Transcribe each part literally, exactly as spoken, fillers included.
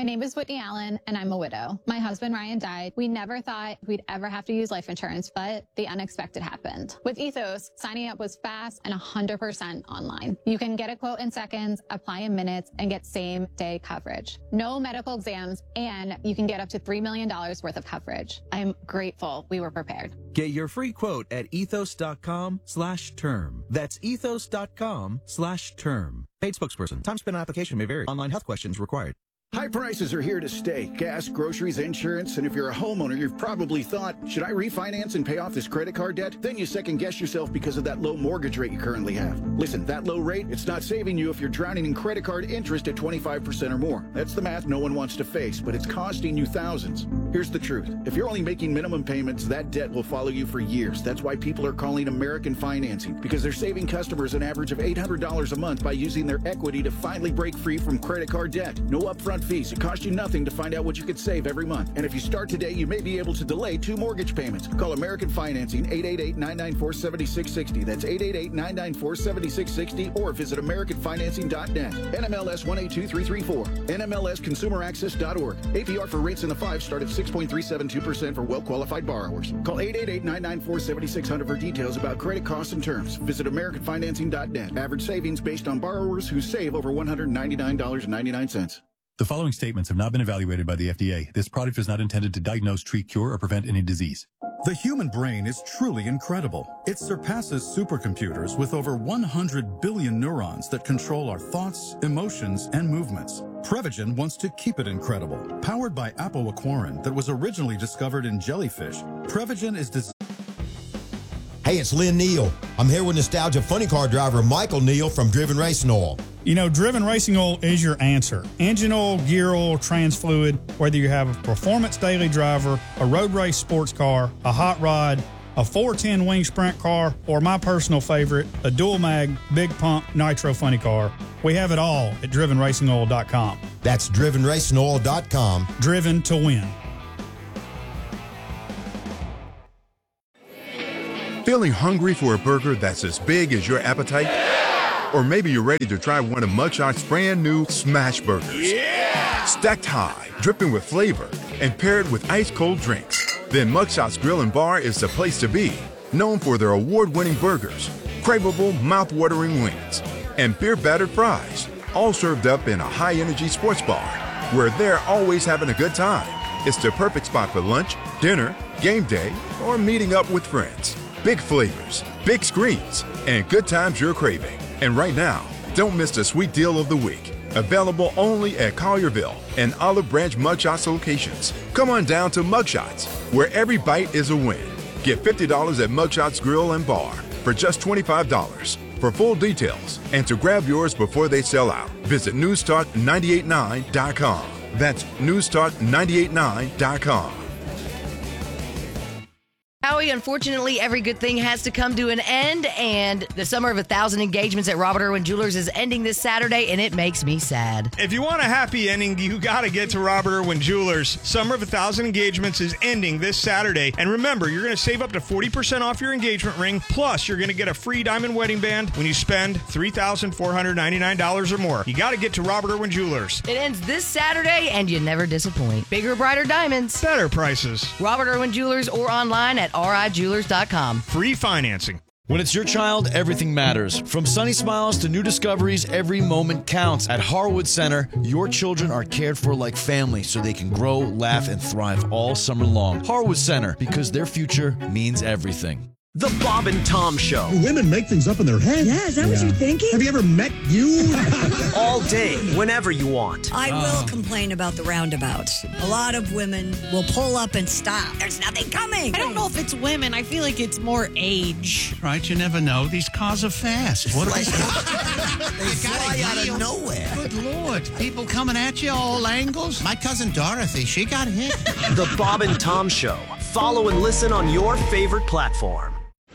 My name is Whitney Allen, and I'm a widow. My husband, Ryan, died. We never thought we'd ever have to use life insurance, but the unexpected happened. With Ethos, signing up was fast and one hundred percent online. You can get a quote in seconds, apply in minutes, and get same-day coverage. No medical exams, and you can get up to three million dollars worth of coverage. I'm grateful we were prepared. Get your free quote at ethos.com slash term. That's ethos.com slash term. Paid spokesperson. Time spent on application may vary. Online health questions required. High prices are here to stay. Gas, groceries, insurance, and if you're a homeowner, you've probably thought, should I refinance and pay off this credit card debt? Then you second guess yourself because of that low mortgage rate you currently have. Listen, that low rate, it's not saving you if you're drowning in credit card interest at twenty-five percent or more. That's the math no one wants to face, but it's costing you thousands. Here's the truth. If you're only making minimum payments, that debt will follow you for years. That's why people are calling American Financing, because they're saving customers an average of eight hundred dollars a month by using their equity to finally break free from credit card debt. No upfront fees. It costs you nothing to find out what you could save every month. And if you start today, you may be able to delay two mortgage payments. Call American Financing, eight eight eight, nine nine four, seven six six zero. That's eight eight eight, nine nine four, seven six six zero, or visit american financing dot net. N M L S one eight two three three four. N M L S consumer access dot org. A P R for rates in the five start at six point three seven two percent for well-qualified borrowers. Call eight eight eight, nine nine four, seven six zero zero for details about credit costs and terms. Visit american financing dot net. Average savings based on borrowers who save over one hundred ninety-nine dollars and ninety-nine cents. The following statements have not been evaluated by the F D A. This product is not intended to diagnose, treat, cure, or prevent any disease. The human brain is truly incredible. It surpasses supercomputers with over one hundred billion neurons that control our thoughts, emotions, and movements. Prevagen wants to keep it incredible. Powered by apoaquarin that was originally discovered in jellyfish, Prevagen is designed. Hey, it's Lynn Neal. I'm here with Nostalgia Funny Car driver Michael Neal from Driven Racing Oil. You know, Driven Racing Oil is your answer. Engine oil, gear oil, trans fluid, whether you have a performance daily driver, a road race sports car, a hot rod, a four ten wing sprint car, or my personal favorite, a dual mag, big pump, nitro funny car. We have it all at driven racing oil dot com. That's driven racing oil dot com. Driven to win. Feeling hungry for a burger that's as big as your appetite? Or maybe you're ready to try one of Mugshot's brand new Smash Burgers. Yeah! Stacked high, dripping with flavor, and paired with ice-cold drinks. Then Mugshot's Grill and Bar is the place to be. Known for their award-winning burgers, craveable, mouth-watering wings, and beer-battered fries. All served up in a high-energy sports bar, where they're always having a good time. It's the perfect spot for lunch, dinner, game day, or meeting up with friends. Big flavors, big screens, and good times you're craving. And right now, don't miss the sweet deal of the week. Available only at Collierville and Olive Branch Mugshots locations. Come on down to Mugshots, where every bite is a win. Get fifty dollars at Mugshots Grill and Bar for just twenty-five dollars. For full details and to grab yours before they sell out, visit newstalk nine eight nine dot com. That's newstalk nine eight nine dot com. Howie, unfortunately, every good thing has to come to an end, and the summer of a thousand engagements at Robert Irwin Jewelers is ending this Saturday, and it makes me sad. If you want a happy ending, you got to get to Robert Irwin Jewelers. Summer of a thousand engagements is ending this Saturday, and remember, you're going to save up to forty percent off your engagement ring, plus you're going to get a free diamond wedding band when you spend three thousand four hundred ninety-nine dollars or more. You got to get to Robert Irwin Jewelers. It ends this Saturday, and you never disappoint. Bigger, brighter diamonds. Better prices. Robert Irwin Jewelers or online at r i jewelers dot com. Free financing. When it's your child, everything matters. From sunny smiles to new discoveries, every moment counts. At Harwood Center, your children are cared for like family so they can grow, laugh, and thrive all summer long. Harwood Center, because their future means everything. The Bob and Tom Show. Women make things up in their head. Yeah, is that yeah. what you're thinking? Have you ever met you? All day, whenever you want. I oh. will complain about the roundabouts. A lot of women will pull up and stop. There's nothing coming. I don't know if it's women. I feel like it's more age. Right, you never know. These cars are fast. What like, they fly out of nowhere. Good Lord. People coming at you all angles. My cousin Dorothy, she got hit. The Bob and Tom Show. Follow and listen on your favorite platform.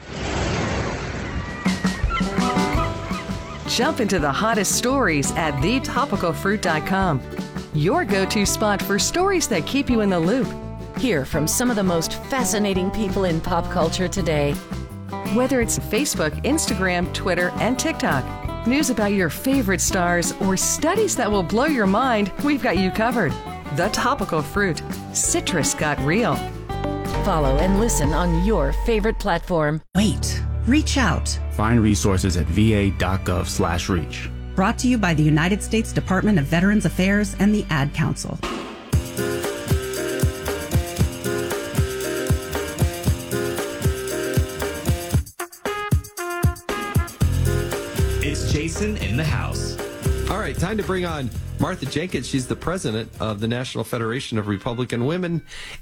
Jump into the hottest stories at the topical fruit dot com. Your go-to spot for stories that keep you in the loop. Hear from some of the most fascinating people in pop culture today. Whether it's Facebook, Instagram, Twitter, and TikTok, news about your favorite stars, or studies that will blow your mind, we've got you covered. The Topical Fruit. Citrus got real. Follow and listen on your favorite platform. Wait, reach out. Find resources at va.gov slash reach. Brought to you by the United States Department of Veterans Affairs and the Ad Council. It's Jason in the house. All right, time to bring on Martha Jenkins. She's the president of the National Federation of Republican Women,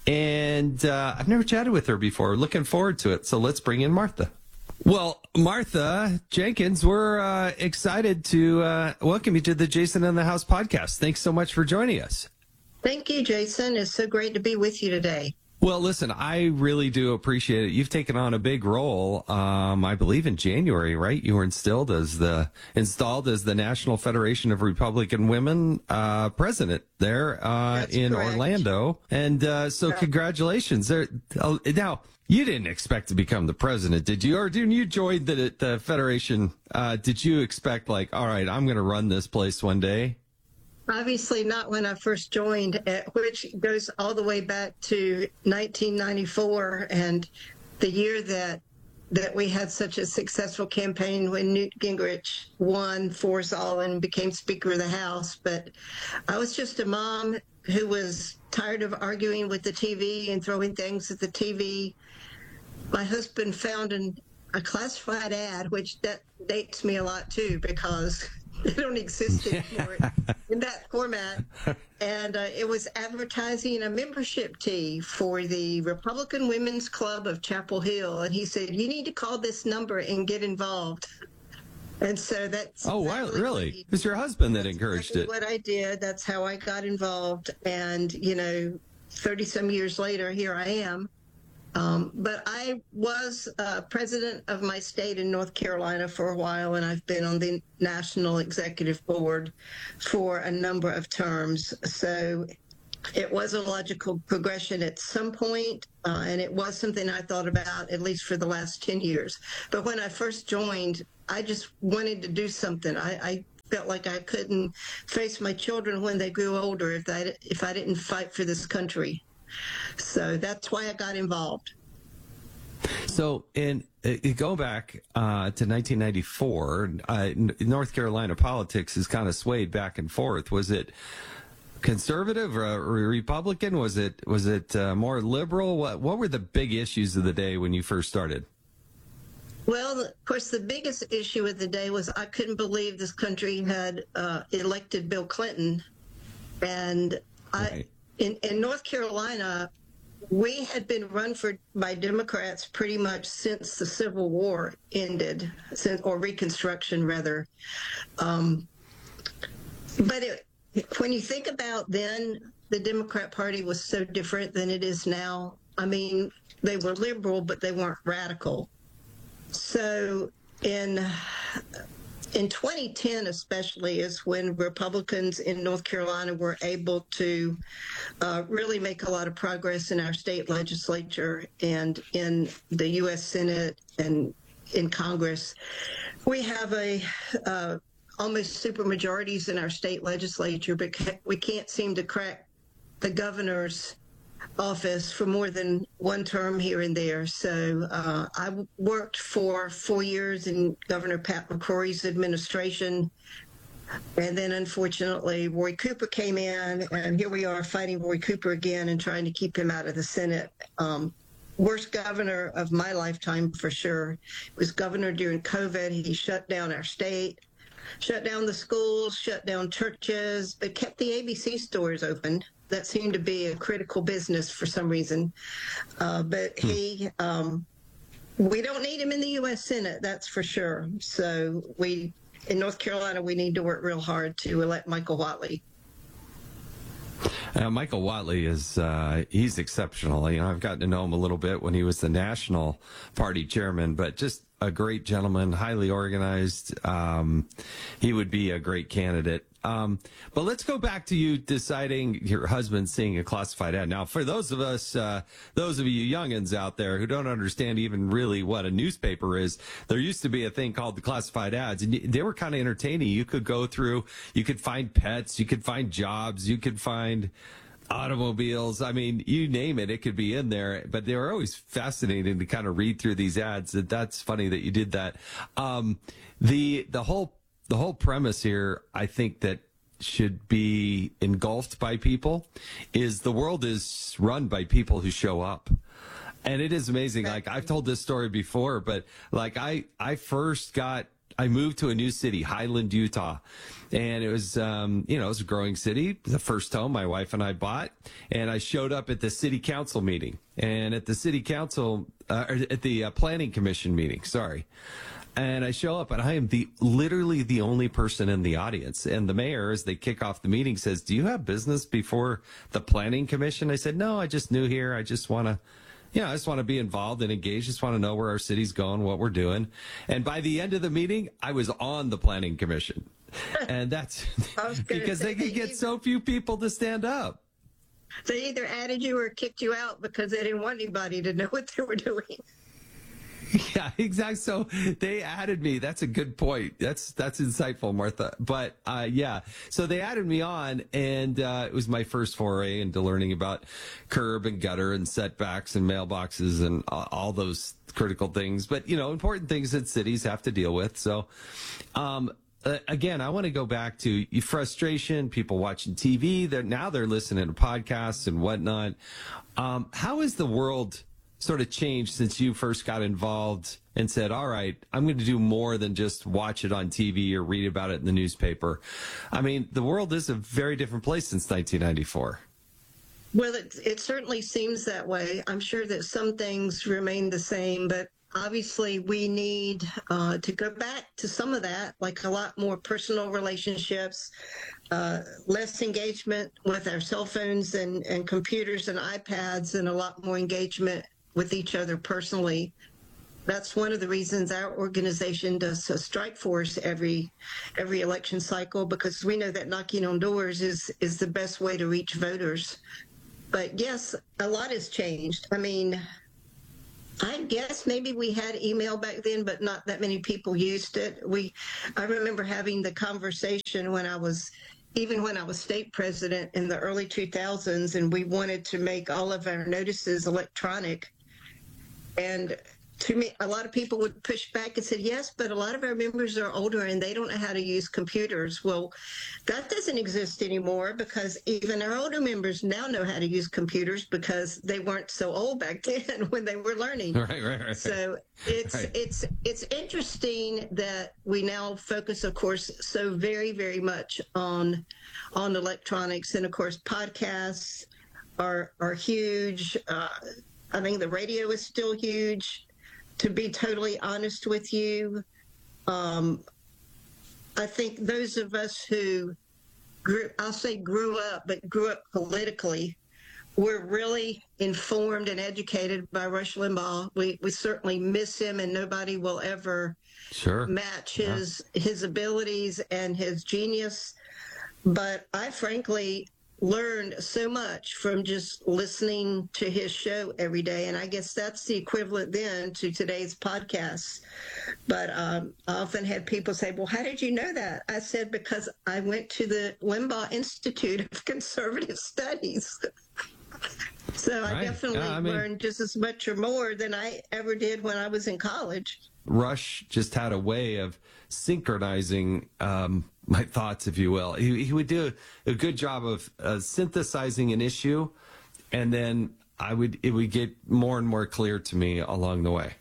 and uh, I've never chatted with her before. Looking forward to it, so let's bring in Martha. Well, Martha Jenkins, we're uh, excited to uh, welcome you to the Jason in the House podcast. Thanks so much for joining us. Thank you, Jason. It's so great to be with you today. Well, listen, I really do appreciate it. You've taken on a big role, um, I believe in January, right? You were installed as the installed as the National Federation of Republican Women uh, president there uh, in correct. Orlando, and uh, so yeah. Congratulations. There, uh, now, you didn't expect to become the president, did you? Or when you joined the, the federation, uh, did you expect like, all right, I'm going to run this place one day? Obviously not when I first joined, which goes all the way back to nineteen ninety-four and the year that that we had such a successful campaign when Newt Gingrich won for us all and became Speaker of the House. But I was just a mom who was tired of arguing with the T V and throwing things at the T V. My husband found an, a classified ad, which that dates me a lot too, because they don't exist anymore in that format. And uh, it was advertising a membership tee for the Republican Women's Club of Chapel Hill. And he said, you need to call this number and get involved. And so that's... Oh, wow, really? It was your husband that encouraged exactly it. What I did. That's how I got involved. And, you know, thirty-some years later, here I am. Um, but I was uh, president of my state in North Carolina for a while, and I've been on the National Executive Board for a number of terms. So it was a logical progression at some point, uh, and it was something I thought about at least for the last ten years. But when I first joined, I just wanted to do something. I, I felt like I couldn't face my children when they grew older if I, if I didn't fight for this country. So that's why I got involved. So, in uh, go back uh, to nineteen ninety-four, uh, North Carolina politics has kind of swayed back and forth. Was it conservative or Republican? Was it was it uh, more liberal? What what were the big issues of the day when you first started? Well, of course, the biggest issue of the day was I couldn't believe this country had uh, elected Bill Clinton, and I. Right. In, in North Carolina, we had been run for by Democrats pretty much since the Civil War ended, since, or Reconstruction, rather. Um, but it, when you think about then, the Democrat Party was so different than it is now. I mean, they were liberal, but they weren't radical. So in... In twenty ten, especially, is when Republicans in North Carolina were able to uh, really make a lot of progress in our state legislature and in the U S Senate and in Congress. We have a uh, almost super majorities in our state legislature, but we can't seem to crack the governor's office for more than one term here and there. So uh, I worked for four years in Governor Pat McCrory's administration. And then, unfortunately, Roy Cooper came in, and here we are fighting Roy Cooper again and trying to keep him out of the Senate. Um, worst governor of my lifetime, for sure. He was governor during COVID. He shut down our state, shut down the schools, shut down churches, but kept the A B C stores open. That seemed to be a critical business for some reason. Uh, but he, um, we don't need him in the U S Senate, that's for sure. So we, in North Carolina, we need to work real hard to elect Michael Whatley. Uh, Michael Whatley is, uh, he's exceptional. You know, I've gotten to know him a little bit when he was the National Party chairman, but just a great gentleman, highly organized. Um, he would be a great candidate. Um, but let's go back to you deciding your husband seeing a classified ad. Now, for those of us, uh, those of you youngins out there who don't understand even really what a newspaper is, there used to be a thing called the classified ads, and they were kind of entertaining. You could go through, you could find pets, you could find jobs, you could find automobiles. I mean, you name it, it could be in there. But they were always fascinating to kind of read through these ads. That's funny that you did that. Um, the the whole the whole premise here, I think that should be engulfed by people, is the world is run by people who show up. And it is amazing. Like, I've told this story before, but like I, I first got, I moved to a new city, Highland, Utah. And it was, um, you know, it was a growing city, the first home my wife and I bought. And I showed up at the city council meeting, and at the city council, uh, or at the uh, planning commission meeting, sorry. And I show up, and I am the literally the only person in the audience. And the mayor, as they kick off the meeting, says, "Do you have business before the planning commission?" I said, "No, I just new here. I just want to, you know, I just want to be involved and engaged. Just want to know where our city's going, what we're doing." And by the end of the meeting, I was on the planning commission. And that's because they could get so few people to stand up. They either added you or kicked you out because they didn't want anybody to know what they were doing. Yeah, exactly. So they added me. That's a good point. That's that's insightful, Martha. But uh, yeah, so they added me on, and uh, it was my first foray into learning about curb and gutter and setbacks and mailboxes and uh, all those critical things. But, you know, important things that cities have to deal with. So, um, uh, again, I want to go back to frustration, people watching T V. They're, now they're listening to podcasts and whatnot. Um, how is the world sort of changed since you first got involved and said, all right, I'm going to do more than just watch it on T V or read about it in the newspaper? I mean, the world is a very different place since nineteen ninety-four. Well, it, it certainly seems that way. I'm sure that some things remain the same, but obviously we need uh, to go back to some of that, like a lot more personal relationships, uh, less engagement with our cell phones and, and computers and iPads, and a lot more engagement with each other personally. That's one of the reasons our organization does a strike force every every election cycle, because we know that knocking on doors is is the best way to reach voters. But yes, a lot has changed. I mean, I guess maybe we had email back then, but not that many people used it. We, I remember having the conversation when I was, even when I was state president in the early two thousands, and we wanted to make all of our notices electronic. And to me, a lot of people would push back and said, yes, but a lot of our members are older and they don't know how to use computers. Well, that doesn't exist anymore, because even our older members now know how to use computers, because they weren't so old back then when they were learning. Right, right, right. So it's right. it's it's interesting that we now focus, of course, so very, very much on on electronics. And of course, podcasts are are huge. Uh, I think the radio is still huge. To be totally honest with you, um, I think those of us who grew, I'll say grew up, but grew up politically, were really informed and educated by Rush Limbaugh. We we certainly miss him, and nobody will ever sure. match his yeah. his abilities and his genius. But I frankly learned so much from just listening to his show every day. And I guess that's the equivalent then to today's podcasts. But um, I often had people say, well, how did you know that? I said, because I went to the Limbaugh Institute of Conservative Studies. So right. I definitely yeah, I mean, learned just as much or more than I ever did when I was in college. Rush just had a way of synchronizing um, my thoughts, if you will. He, he would do a good job of uh, synthesizing an issue, and then I would it would get more and more clear to me along the way.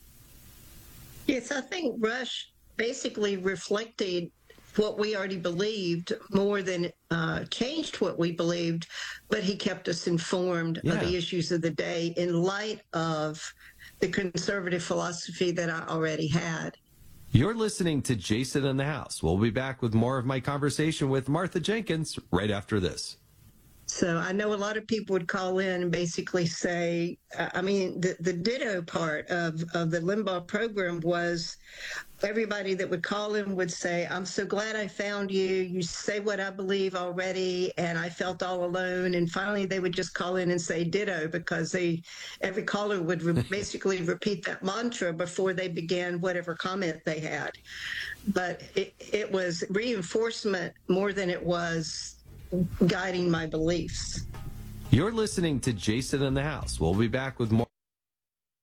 Yes, I think Rush basically reflected what we already believed more than uh, changed what we believed, but he kept us informed yeah. of the issues of the day in light of the conservative philosophy that I already had. You're listening to Jason in the House. We'll be back with more of my conversation with Martha Jenkins right after this. So I know a lot of people would call in and basically say, uh, I mean, the, the ditto part of, of the Limbaugh program was everybody that would call in would say, I'm so glad I found you. You say what I believe already, and I felt all alone. And finally, they would just call in and say ditto, because they every caller would re- basically repeat that mantra before they began whatever comment they had. But it, it was reinforcement more than it was guiding my beliefs. You're listening to Jason in the House. We'll be back with more.